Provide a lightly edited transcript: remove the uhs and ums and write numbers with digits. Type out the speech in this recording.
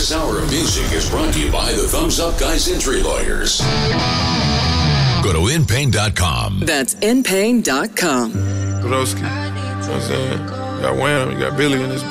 This hour of music is brought to you by the Thumbs Up Guys Injury Lawyers. Go to InPain.com. That's InPain.com. Broski. You know what I'm saying? You got Wham, you got Billy in this